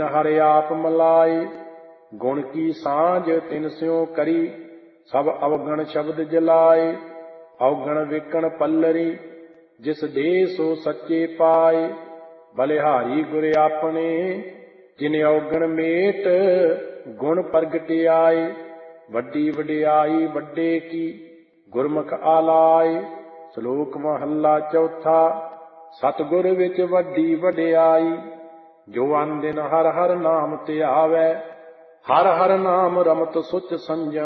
हर आप मलाए। गुण की सांझ तिन स्यों करी, सब अवगण शब्द जलाए। अवगण विकण पल्लरी, जिस देह सो सच्चे पाए। बलिहारी गुर आपने, जिन अवगण मेट गुण प्रगटियाए। वड्डी वडियाई वड्डे की, गुरमुख आलाए। श्लोक महला चौथा। सतगुर विच वड्डी वडियाई, जो अन दिन हर हर नाम ध्यावै। हर हर नाम रमत सुच संजम,